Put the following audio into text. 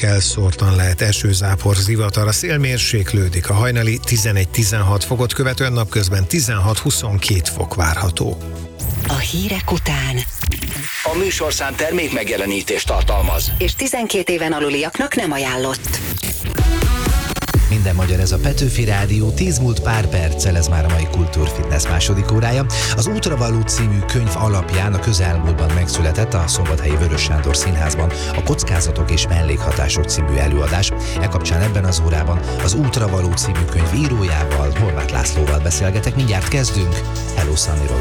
csak elszórtan lehet esőzápor, zivatar, a szél mérséklődik, a hajnali 11-16 fokot követően napközben 16-22 fok várható. A hírek után A műsorszám termék megjelenítést tartalmaz, és 12 éven aluliaknak nem ajánlott. Minden magyar, ez a Petőfi Rádió, 10 múlt pár perccel, ez már a mai Kultúrfitness második órája. Az Útravaló című könyv alapján a közelmúltban megszületett a Szombathelyi Vörös Sándor Színházban a Kockázatok és mellékhatások című előadás. Kapcsán ebben az órában az Útravaló című könyv írójával, Horváth Lászlóval beszélgetek. Mindjárt kezdünk. Hello, Sunny.